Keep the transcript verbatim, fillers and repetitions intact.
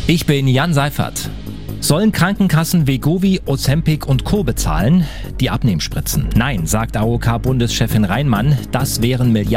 Ich bin Jan Seifert. Sollen Krankenkassen Wegovy, Ozempic und Co. bezahlen? Die Abnehmspritzen. Nein, sagt A O K-Bundeschefin Reinmann, das wären Milliarden.